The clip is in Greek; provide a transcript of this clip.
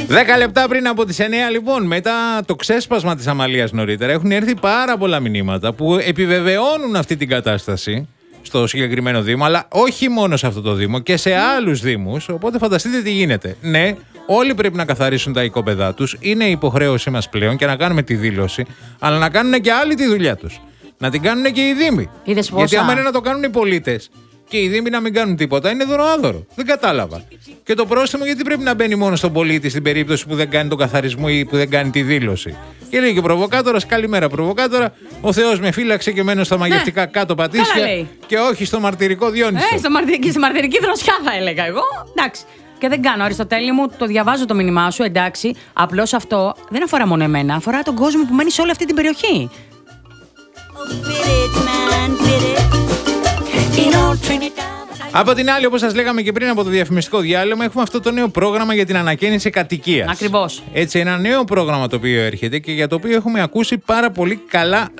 10 λεπτά πριν από τις 9, λοιπόν, μετά το ξέσπασμα της Αμαλίας νωρίτερα, έχουν έρθει πάρα πολλά μηνύματα που επιβεβαιώνουν αυτή την κατάσταση στο συγκεκριμένο Δήμο, αλλά όχι μόνο σε αυτό το Δήμο και σε άλλους Δήμους. Οπότε φανταστείτε τι γίνεται. Ναι, όλοι πρέπει να καθαρίσουν τα οικόπεδά τους. Είναι η υποχρέωσή μας πλέον και να κάνουμε τη δήλωση, αλλά να κάνουν και άλλοι τη δουλειά τους. Να την κάνουν και οι Δήμοι. Γιατί άμα είναι να το κάνουν οι πολίτες και οι Δήμοι να μην κάνουν τίποτα, είναι δωροάδωρο. Δεν κατάλαβα. Και το πρόστιμο γιατί πρέπει να μπαίνει μόνο στον πολίτη στην περίπτωση που δεν κάνει τον καθαρισμό ή που δεν κάνει τη δήλωση. Και λέει και ο προβοκάτορας, καλημέρα προβοκάτορα. Ο Θεός με φύλαξε και μένω στα μαγευτικά κάτω πατήσια και όχι στο μαρτυρικό Διόνυσο. Και στη μαρτυρική δροσιά θα έλεγα εγώ. Εντάξει. Και δεν κάνω, Αριστοτέλη μου, το διαβάζω το μήνυμά σου, εντάξει. Απλώς αυτό δεν αφορά μόνο εμένα, αφορά τον κόσμο που μένει σε όλη αυτή την περιοχή. Από την άλλη, όπως σας λέγαμε και πριν από το διαφημιστικό διάλειμμα, έχουμε αυτό το νέο πρόγραμμα για την ανακαίνιση κατοικίας. Ακριβώς. Έτσι, ένα νέο πρόγραμμα το οποίο έρχεται και για το οποίο έχουμε ακούσει πάρα πολύ καλά